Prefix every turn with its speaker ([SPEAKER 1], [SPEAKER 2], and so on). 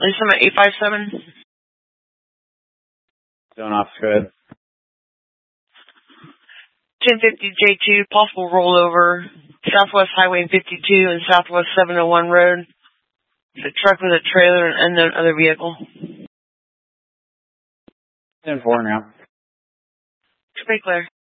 [SPEAKER 1] Lisa, I'm at 857.
[SPEAKER 2] Zone off, good.
[SPEAKER 1] 1050 J2, possible rollover, Southwest Highway 52 and Southwest 701 Road. The truck with a trailer and unknown other vehicle.
[SPEAKER 2] 10-4 now.
[SPEAKER 1] Pretty clear.